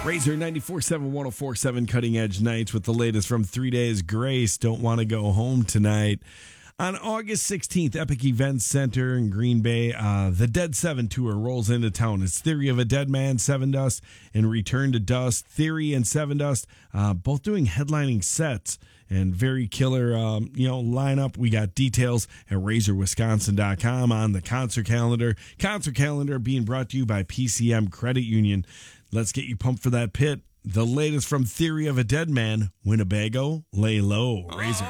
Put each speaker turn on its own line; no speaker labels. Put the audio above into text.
Razor 94.7, 104.7 Cutting Edge Nights with the latest from 3 Days Grace. Don't want to go home tonight. On August 16th, Epic Events Center in Green Bay, the Dead 7 tour rolls into town. It's Theory of a Dead Man, Sevendust, and Return to Dust. Theory and Sevendust, both doing headlining sets and very killer, lineup. We got details at RazorWisconsin.com on the concert calendar. Concert calendar being brought to you by PCM Credit Union. Let's get you pumped for that pit. The latest from Theory of a Dead Man, Winnebago, Lay Low, Razor.